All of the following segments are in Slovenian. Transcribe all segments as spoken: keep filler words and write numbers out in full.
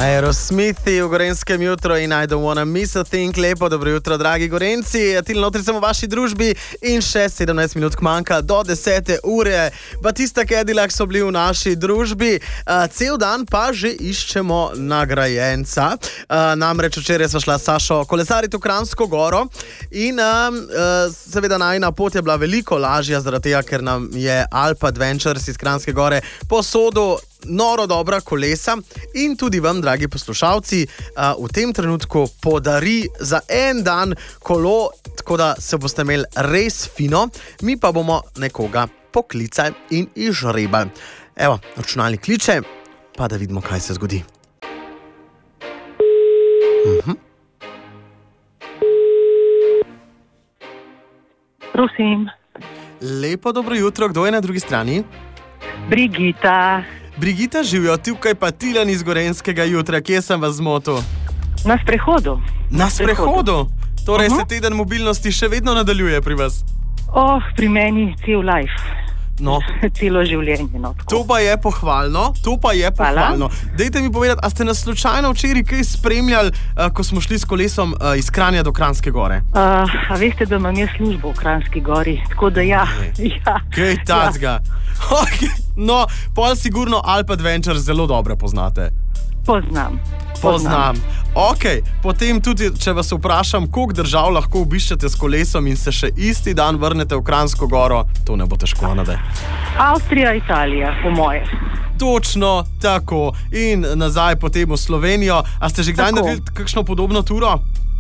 Aerosmithi v Gorenjskem jutro in I don't wanna miss a thing. Lepo, dobro jutro, dragi Gorenjci. Til notri sem v vaši družbi in še sedemnajst minut manjka do desete ure. Batista Cadillac so bili v naši družbi. Uh, cel dan pa že iščemo nagrajenca. Uh, namreč včeraj sva šla s Sašo kolesariti v Kranjsko goro in uh, uh, seveda najina pot je bila veliko lažja, zaradi tega, ker nam je Alp Adventures iz Kranjske gore posodil noro dobra kolesa in tudi vam, dragi poslušalci, v tem trenutku podari za en dan kolo, tako da se boste imeli res fino, mi pa bomo nekoga poklicali in izžrebali. Evo, računalnik kliče, pa da vidimo, kaj se zgodi. Mhm. Prosim. Lepo dobro jutro, kdo je na drugi strani? Brigita. Brigita, živijo, tukaj pa Tilen iz Gorenjskega jutra. Kje sem vas zmotil? Na sprehodu. Na sprehodu? Torej uh-huh. se teden mobilnosti še vedno nadaljuje pri vas? Oh, pri meni cel life. No. Celo življenje. No, to pa je pohvalno, to pa je pohvalno. Dejte mi povedati, a ste nas slučajno včeraj kaj spremljali, uh, ko smo šli s kolesom uh, iz Kranja do Kranjske gore? Uh, a veste, da imam jaz službo v Kranjski gori, tako da ja. ja. Kaj tacga? Ja. Okay. No, pol sigurno Alp Adventure zelo dobro poznate. Poznam. Poznam. Ok, potem tudi, če vas vprašam, koliko držav lahko obiščete s kolesom in se še isti dan vrnete v Kranjsko goro, to ne bo težko, nade. Avstrija, Italija, po moje. Točno tako. In nazaj potem v Slovenijo. A ste že kdaj naredili kakšno podobno turo?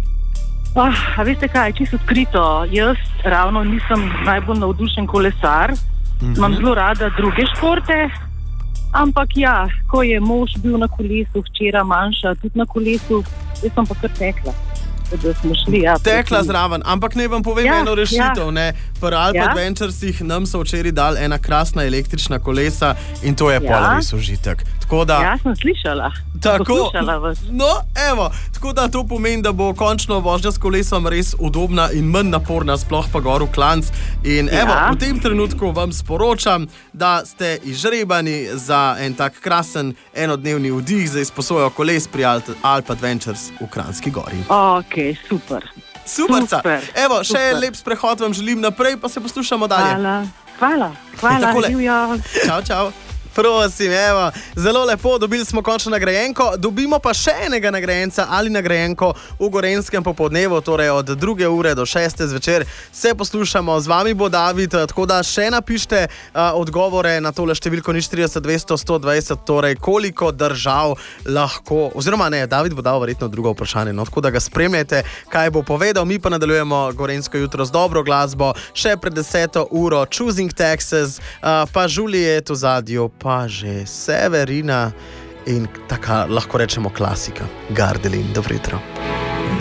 Ah, a veste kaj, čisto odkrito. Jaz ravno nisem najbolj navdušen kolesar. Mm-hmm. Imam zelo rada druge športe. Ampak ja, ko je mož bil na kolesu, včeraj manjša, tudi na kolesu, jaz sem pa kar tekla. Da smo šli, ja, tekla zraven, ampak ne vam povem ja, eno rešitev, ja. ne. Pri Alp ja. Adventuresih nam so včeraj dali ena krasna električna kolesa in to je ja. pol res užitek. Tako da... Ja, sem slišala. Tako, no, evo, tako da to pomeni, da bo končno vožnja s kolesom res udobna in manj naporna, sploh pa gor v klanc. In ja. evo, v tem trenutku vam sporočam, da ste izžrebani za en tak krasen enodnevni vdih za izposojo koles pri Alp Adventures v Kranjski gori. Ok, super. Superca. Super. Evo, še super. En lep sprehod vam želim naprej, pa se poslušamo dalje. Hvala, hvala, hvala, živjo. Čau, čau. Prosim, evo, zelo lepo, dobili smo končno nagrajenko, dobimo pa še enega nagrajenca ali nagrajenko v Gorenjskem popoldnevu, torej od druge ure do šeste zvečer se poslušamo, z vami bo David, tako da še napište uh, odgovore na tole številko nič trideset dvesto sto dvajset, torej koliko držav lahko, oziroma ne, David bo dal verjetno drugo vprašanje, no, tako da ga spremljajte, kaj bo povedal, mi pa nadaljujemo Gorenjsko jutro z dobro glasbo, še pred deseto uro Choosing Texas, uh, pa Juliet v zadju, pa že Severina in taka, lahko rečemo, klasika. Gardelin, dobro jutro.